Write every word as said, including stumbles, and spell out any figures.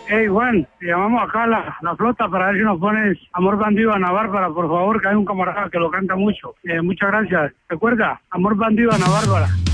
Hey Juan, te llamamos acá a la, la flota para ver si nos pones Amor Bandido Ana Bárbara, por favor, que hay un camarada que lo canta mucho. Eh, muchas gracias. Recuerda, Amor Bandido Ana Bárbara.